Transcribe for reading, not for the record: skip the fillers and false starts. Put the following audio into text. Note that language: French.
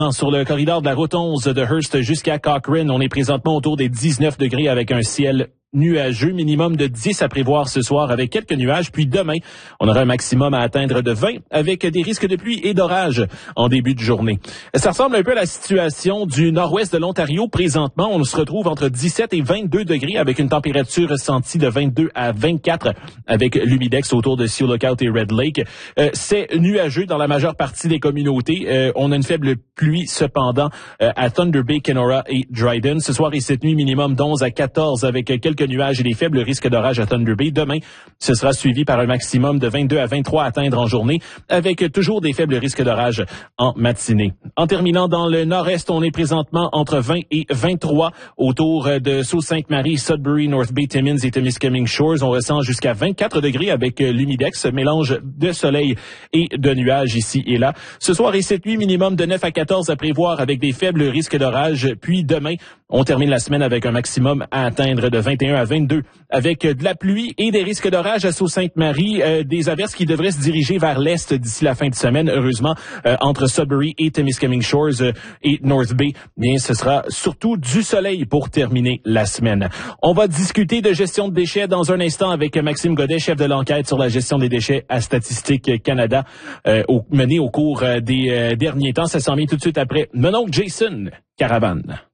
Sur le corridor de la route 11 de Hearst jusqu'à Cochrane, on est présentement autour des 19 degrés avec un ciel nuageux, minimum de 10 à prévoir ce soir avec quelques nuages. Puis demain, on aura un maximum à atteindre de 20 avec des risques de pluie et d'orage en début de journée. Ça ressemble un peu à la situation du nord-ouest de l'Ontario. Présentement, on se retrouve entre 17 et 22 degrés avec une température ressentie de 22 à 24 avec l'humidex autour de Seal Lookout et Red Lake. C'est nuageux dans la majeure partie des communautés. On a une faible pluie cependant à Thunder Bay, Kenora et Dryden. Ce soir et cette nuit, minimum d'11 à 14 avec quelques nuages et des faibles risques d'orage à Thunder Bay. Demain, ce sera suivi par un maximum de 22 à 23 à atteindre en journée, avec toujours des faibles risques d'orage en matinée. En terminant dans le nord-est, on est présentement entre 20 et 23 autour de Sault-Sainte-Marie, Sudbury, North Bay, Timmins et Temiskaming Shores. On ressent jusqu'à 24 degrés avec l'humidex, mélange de soleil et de nuages ici et là. Ce soir et cette nuit, minimum de 9 à 14 à prévoir avec des faibles risques d'orage. Puis demain, on termine la semaine avec un maximum à atteindre de 21 à 22 avec de la pluie et des risques d'orage à Sault-Sainte-Marie, des averses qui devraient se diriger vers l'est d'ici la fin de semaine. Heureusement, entre Sudbury et Temiskaming Shores et North Bay, bien, ce sera surtout du soleil pour terminer la semaine. On va discuter de gestion de déchets dans un instant avec Maxime Godet, chef de l'enquête sur la gestion des déchets à Statistique Canada, menée au cours des derniers temps. Ça s'en vient tout de suite après mon oncle Jason Caravane.